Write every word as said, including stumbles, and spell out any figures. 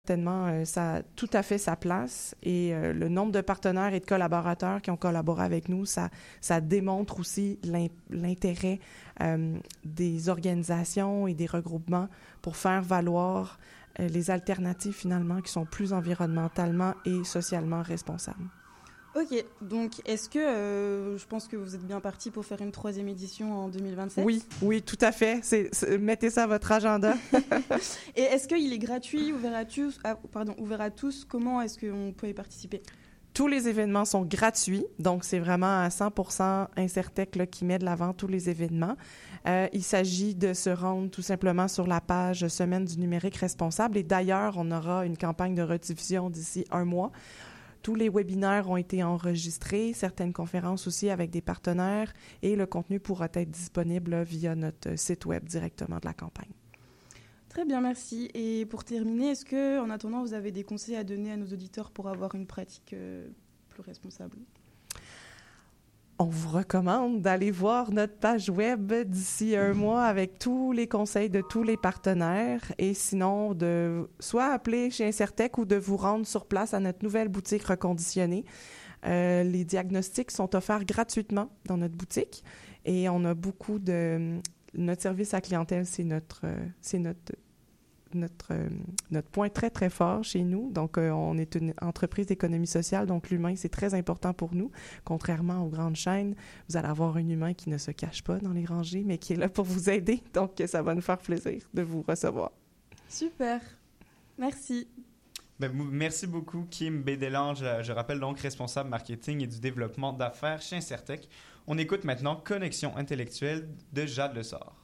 Certainement, euh, ça a tout à fait sa place et euh, le nombre de partenaires et de collaborateurs qui ont collaboré avec nous, ça, ça démontre aussi l'in- l'intérêt euh, des organisations et des regroupements pour faire valoir euh, les alternatives finalement qui sont plus environnementalement et socialement responsables. Ok, donc est-ce que, euh, je pense que vous êtes bien parti pour faire une troisième édition en deux mille vingt-sept? Oui, oui, tout à fait. C'est, c'est, mettez ça à votre agenda. Et est-ce qu'il est gratuit, ouvert à tous, ah, pardon, ouvert à tous? Comment est-ce qu'on peut y participer? Tous les événements sont gratuits, donc c'est vraiment à cent pour cent Incertec là, qui met de l'avant tous les événements. Euh, il s'agit de se rendre tout simplement sur la page Semaine du numérique responsable et d'ailleurs, on aura une campagne de rediffusion d'ici un mois. Tous les webinaires ont été enregistrés, certaines conférences aussi avec des partenaires et le contenu pourra être disponible là, via notre site web directement de la campagne. Très bien, merci. Et pour terminer, est-ce que, en attendant, vous avez des conseils à donner à nos auditeurs pour avoir une pratique euh, plus responsable? On vous recommande d'aller voir notre page web d'ici un mois avec tous les conseils de tous les partenaires et sinon de soit appeler chez Incertec ou de vous rendre sur place à notre nouvelle boutique reconditionnée. Euh, les diagnostics sont offerts gratuitement dans notre boutique et on a beaucoup de... Notre service à clientèle, c'est notre... C'est notre Notre, euh, notre point très, très fort chez nous. Donc, euh, on est une entreprise d'économie sociale, donc l'humain, c'est très important pour nous. Contrairement aux grandes chaînes, vous allez avoir un humain qui ne se cache pas dans les rangées, mais qui est là pour vous aider. Donc, ça va nous faire plaisir de vous recevoir. Super. Merci. Ben, merci beaucoup, Kim Bédelange. Je rappelle donc responsable marketing et du développement d'affaires chez Incertec. On écoute maintenant Connexion intellectuelle de Jade Lessard.